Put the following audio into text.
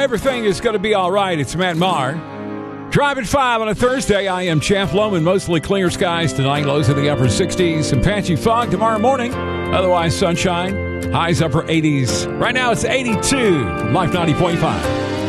everything is going to be all right. It's Matt Maher. Drive at 5 on a Thursday. I am Champ Loman. Mostly clear skies tonight. Lows in the upper 60s. Some patchy fog tomorrow morning. Otherwise, sunshine. Highs upper 80s. Right now, it's 82. Life 90.5.